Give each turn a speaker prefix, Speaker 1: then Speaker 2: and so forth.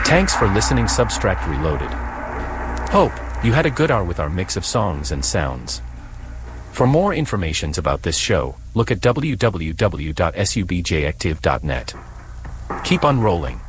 Speaker 1: Thanks for listening. Substract Reloaded. Hope you had a good hour with our mix of songs and sounds. For more information about this show, look at www.subjactive.net. Keep on rolling.